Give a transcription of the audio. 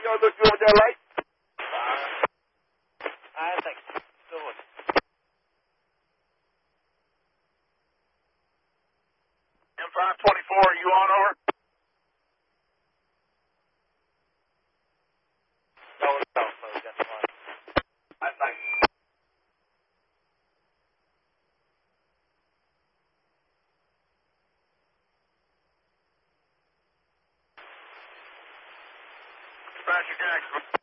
y'all look good with that light? I think good. M524, are you on over? No, it's off, so that's fine. I think. Dispatcher Jackson.